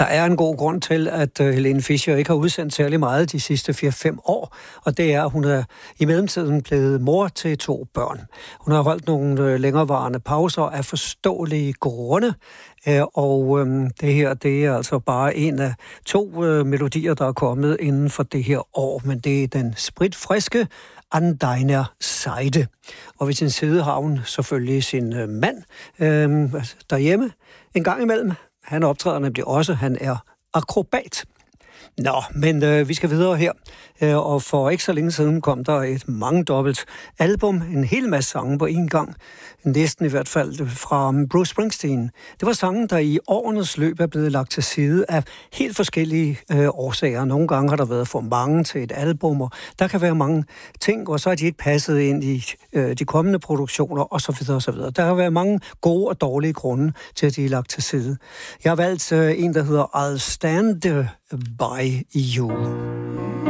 Der er en god grund til, at Helene Fischer ikke har udsendt særlig meget de sidste 4-5 år, og det er, at hun er i mellemtiden blevet mor til 2 børn. Hun har holdt nogle længerevarende pauser af forståelige grunde, og det her, det er altså bare en af 2 melodier, der er kommet inden for det her år, men det er den spritfriske An deiner Seite. Og ved sin side har hun selvfølgelig sin mand derhjemme en gang imellem. Han optræder nemlig også, han er akrobat. Nå, men vi skal videre her. Og for ikke så længe siden kom der et mangedobbelt album, en hel masse sange på en gang. Næsten i hvert fald fra Bruce Springsteen. Det var sange, der i årenes løb er blevet lagt til side af helt forskellige årsager. Nogle gange har der været for mange til et album, og der kan være mange ting, og så er de ikke passet ind i de kommende produktioner, osv. osv. Der kan være mange gode og dårlige grunde til, at de er lagt til side. Jeg har valgt en, der hedder I'll Stand By You.